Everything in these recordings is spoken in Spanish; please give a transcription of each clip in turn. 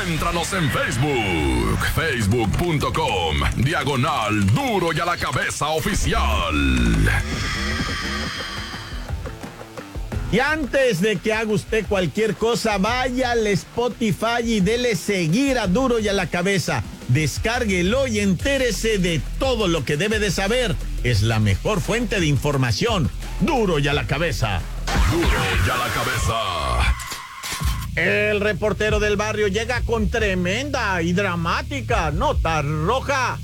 Encuéntranos en Facebook, facebook.com/Duro y a la Cabeza Oficial. Y antes de que haga usted cualquier cosa, vaya al Spotify y dele seguir a Duro y a la Cabeza. Descárguelo y entérese de todo lo que debe de saber. Es la mejor fuente de información. Duro y a la Cabeza. Duro y a la Cabeza. El reportero del barrio llega con tremenda y dramática nota roja.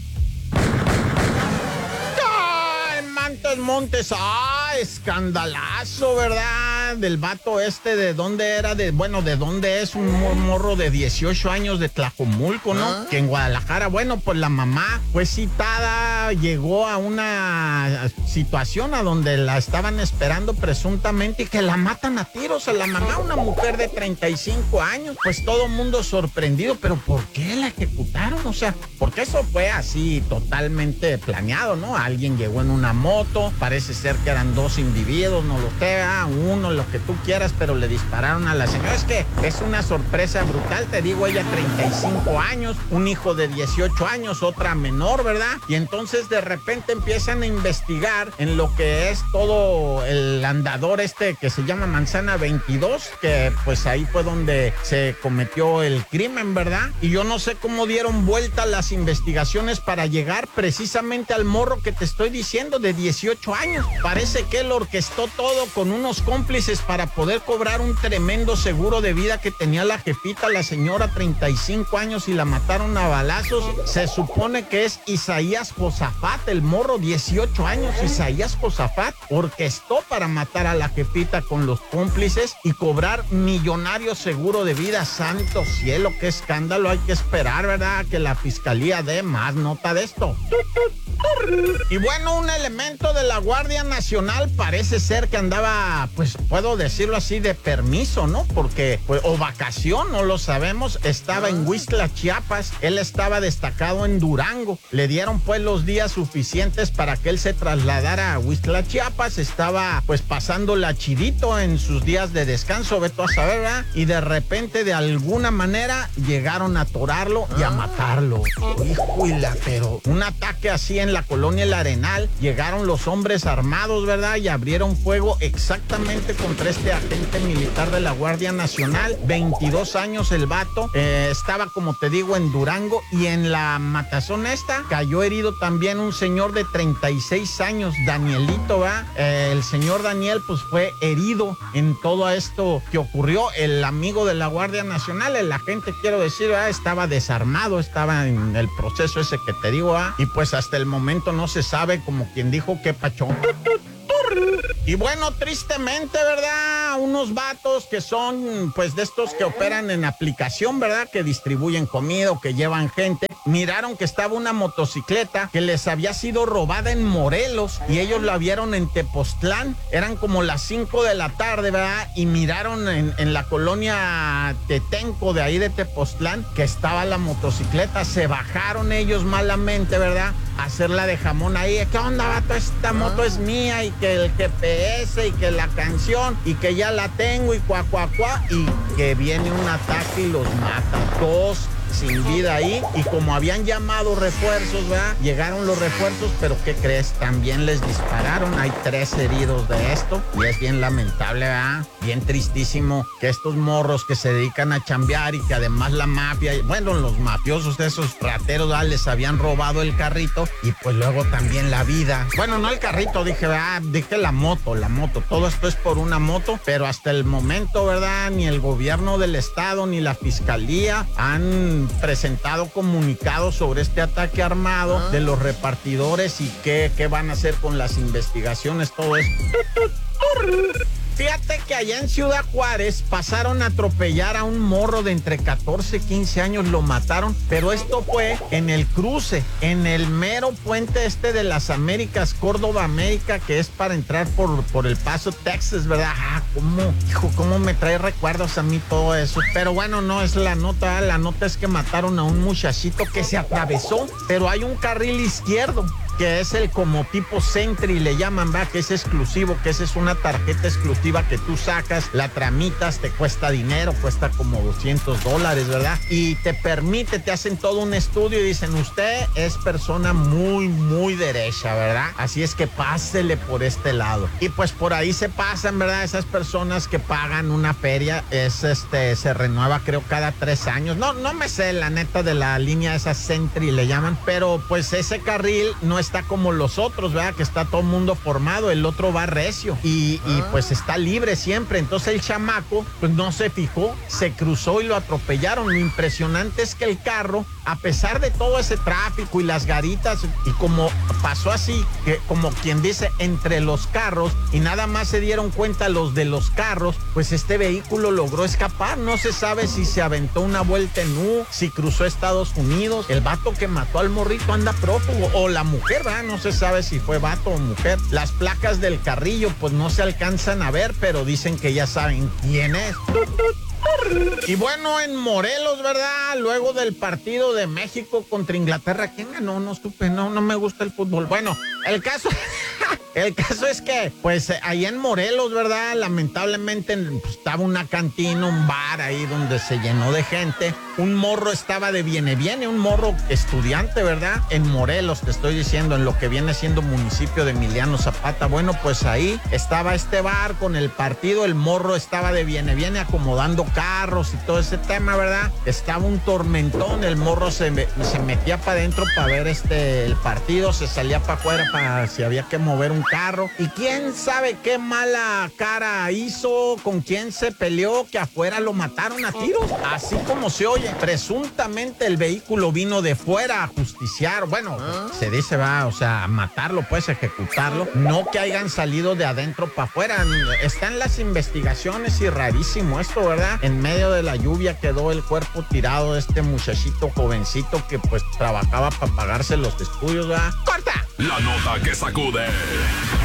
Montes, escandalazo, ¿verdad? Del vato ¿de dónde era? ¿De dónde es? Un morro de 18 años de Tlajomulco, ¿no? Que en Guadalajara, pues la mamá fue citada, llegó a una situación a donde la estaban esperando presuntamente y que la matan a tiros a la mamá, una mujer de 35 años. Pues todo mundo sorprendido, pero ¿por qué la ejecutaron? O sea, porque eso fue así totalmente planeado, ¿no? Alguien llegó en una moto, parece ser que eran dos individuos, no lo sé, uno, lo que tú quieras, pero le dispararon a la señora. Es que es una sorpresa brutal, te digo, ella 35 años, un hijo de 18 años, otra menor, ¿verdad? Y entonces de repente empiezan a investigar en lo que es todo el andador que se llama Manzana 22, que pues ahí fue donde se cometió el crimen, ¿verdad? Y yo no sé cómo dieron vuelta las investigaciones para llegar precisamente al morro que te estoy diciendo, de 18 años. Parece que él orquestó todo con unos cómplices para poder cobrar un tremendo seguro de vida que tenía la jefita, la señora, 35 años, y la mataron a balazos. Se supone que es Isaías Josafat, el morro, 18 años. Isaías Josafat orquestó para matar a la jefita con los cómplices y cobrar millonario seguro de vida. Santo cielo, qué escándalo. Hay que esperar, ¿verdad?, que la fiscalía dé más nota de esto. Y bueno, un elemento de la Guardia Nacional parece ser que andaba, pues puedo decirlo así, de permiso, ¿no? Porque, o vacación, no lo sabemos. Estaba en Huixtla, Chiapas. Él estaba destacado en Durango. Le dieron pues los días suficientes para que él se trasladara a Huixtla, Chiapas. Estaba pues pasándola chidito en sus días de descanso, vete a saber, ¿verdad? Y de repente, de alguna manera, llegaron a atorarlo y a matarlo. Híjole, pero un ataque así en la colonia El Arenal, llegaron los hombres armados, ¿verdad? Y abrieron fuego exactamente contra este agente militar de la Guardia Nacional. 22 años el vato, estaba, como te digo, en Durango, y en la matazón cayó herido también un señor de 36 años, Danielito, ¿verdad? El señor Daniel pues fue herido en todo esto que ocurrió. El amigo de la Guardia Nacional, el agente, quiero decir, ¿verdad?, estaba desarmado, estaba en el proceso ese que te digo, ¿verdad? Y pues hasta el momento no se sabe, como quien dijo, qué pachón. Y bueno, tristemente, ¿verdad?, unos vatos que son, pues, de estos que operan en aplicación, ¿verdad?, que distribuyen comida o que llevan gente, miraron que estaba una motocicleta que les había sido robada en Morelos y ellos la vieron en Tepoztlán. Eran como las 5 de la tarde, ¿verdad?, y miraron en la colonia Tetenco de ahí de Tepoztlán que estaba la motocicleta. Se bajaron ellos malamente, ¿verdad?, a hacerla de jamón ahí. ¿Qué onda, vato? Esta moto es mía, y que el GPS y que la canción y que ya la tengo y cuá, y que viene un ataque y los mata. Dos sin vida ahí, y como habían llamado refuerzos, ¿verdad?, llegaron los refuerzos, pero ¿qué crees? También les dispararon. Hay 3 heridos de esto y es bien lamentable, ¿verdad? Bien tristísimo que estos morros que se dedican a chambear y que además la mafia, bueno, los mafiosos, esos rateros, ¿verdad?, les habían robado el carrito y pues luego también la vida. Bueno, no el carrito, dije, ¿verdad?, dije la moto. Todo esto es por una moto, pero hasta el momento, ¿verdad?, ni el gobierno del estado ni la fiscalía han presentado comunicados sobre este ataque armado de los repartidores y qué van a hacer con las investigaciones, todo esto. Fíjate que allá en Ciudad Juárez pasaron a atropellar a un morro de entre 14 y 15 años, lo mataron, pero esto fue en el cruce, en el mero puente de las Américas, Córdoba América, que es para entrar por El Paso, Texas, ¿verdad? ¿Cómo me trae recuerdos a mí todo eso? Pero bueno, no es la nota es que mataron a un muchachito que se atravesó, pero hay un carril izquierdo, que es el como tipo Sentry, le llaman, ¿verdad? Que es exclusivo, que esa es una tarjeta exclusiva que tú sacas, la tramitas, te cuesta dinero, cuesta como $200, ¿verdad? Y te permite, te hacen todo un estudio y dicen, usted es persona muy, muy derecha, ¿verdad? Así es que pásele por este lado. Y pues por ahí se pasan, ¿verdad? Esas personas que pagan una feria, se renueva creo cada 3 años. No me sé la neta de la línea esa Sentry le llaman, pero pues ese carril no está como los otros, ¿verdad? Que está todo el mundo formado, el otro va recio y pues está libre siempre. Entonces el chamaco pues no se fijó, se cruzó y lo atropellaron. Lo impresionante es que el carro, a pesar de todo ese tráfico y las garitas, y como pasó así, que como quien dice, entre los carros, y nada más se dieron cuenta los de los carros, pues este vehículo logró escapar. No se sabe si se aventó una vuelta en U, si cruzó Estados Unidos. El vato que mató al morrito anda prófugo, o la mujer, ¿verdad? No se sabe si fue vato o mujer. Las placas del carrillo pues no se alcanzan a ver, pero dicen que ya saben quién es. Y bueno, en Morelos, ¿verdad? Luego del partido de México contra Inglaterra, ¿quién ganó? No supe, no me gusta el fútbol. Bueno, el caso es que, pues, ahí en Morelos, ¿verdad? Lamentablemente pues, estaba una cantina, un bar ahí donde se llenó de gente. Un morro estaba de viene, un morro estudiante, ¿verdad? En Morelos, te estoy diciendo, en lo que viene siendo municipio de Emiliano Zapata. Bueno, pues ahí estaba este bar con el partido, el morro estaba de viene, acomodando carros y todo ese tema, ¿verdad? Estaba un tormentón, el morro se metía para adentro para ver el partido, se salía para afuera para si había que mover un carro, y quién sabe qué mala cara hizo, con quién se peleó, que afuera lo mataron a tiros, así como se oye. Presuntamente el vehículo vino de fuera a justiciar, bueno, se dice, va, o sea, matarlo, pues ejecutarlo, no que hayan salido de adentro para afuera. Están las investigaciones y rarísimo esto, ¿verdad? En medio de la lluvia quedó el cuerpo tirado de este muchachito jovencito que pues trabajaba para pagarse los estudios, ¿verdad? ¡Corta! La nota que sacude.